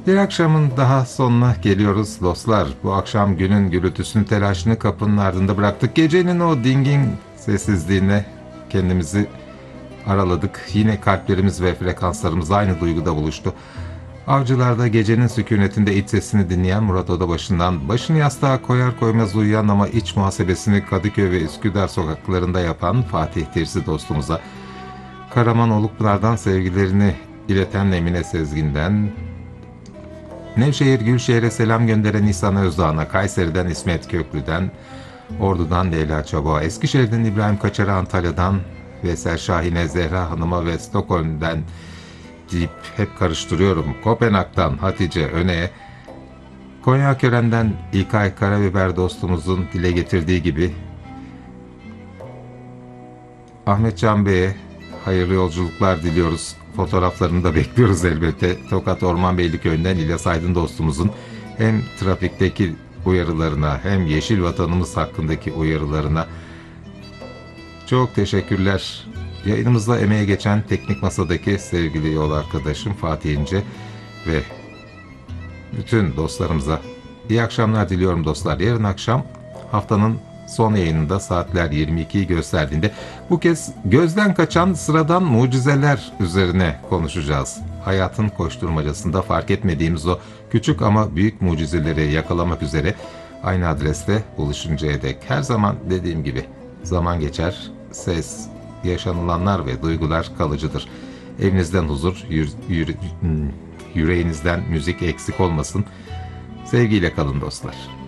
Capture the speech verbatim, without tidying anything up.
Bir akşamın daha sonuna geliyoruz dostlar. Bu akşam günün gürültüsünü, telaşını kapının ardında bıraktık. Gecenin o dingin sessizliğine kendimizi araladık. Yine kalplerimiz ve frekanslarımız aynı duyguda buluştu. Avcılarda gecenin sükunetinde iç sesini dinleyen Murat Odabaşı'ndan, başını yastığa koyar koymaz uyuyan ama iç muhasebesini Kadıköy ve Üsküdar sokaklarında yapan Fatih Tirsi dostumuza, Karaman Olukpınar'dan sevgilerini ileten Emine Sezgin'den, Nevşehir Gülşehir'e selam gönderen İhsan Özdağ'ına, Kayseri'den İsmet Köklü'den, Ordu'dan Leyla Çobuk'a, Eskişehir'den İbrahim Kaçar'a, Antalya'dan Veysel Şahin'e, Zehra Hanım'a ve Stockholm'den deyip hep karıştırıyorum, Kopenhag'dan Hatice Öne'ye, Konyakören'den İlkay Karabiber dostumuzun dile getirdiği gibi Ahmet Can Bey'e hayırlı yolculuklar diliyoruz. Fotoğraflarını da bekliyoruz elbette. Tokat Orman Beyliköy'ünden İlyas Aydın dostumuzun hem trafikteki uyarılarına hem yeşil vatanımız hakkındaki uyarılarına çok teşekkürler. Yayınımızda emeğe geçen teknik masadaki sevgili yol arkadaşım Fatih İnce ve bütün dostlarımıza iyi akşamlar diliyorum dostlar. Yarın akşam haftanın son yayınında saatler yirmi ikiyi gösterdiğinde bu kez gözden kaçan sıradan mucizeler üzerine konuşacağız. Hayatın koşturmacasında fark etmediğimiz o küçük ama büyük mucizeleri yakalamak üzere aynı adreste buluşuncaya dek. Her zaman dediğim gibi zaman geçer, ses, yaşanılanlar ve duygular kalıcıdır. Evinizden huzur, yür, yür, yüreğinizden müzik eksik olmasın. Sevgiyle kalın dostlar.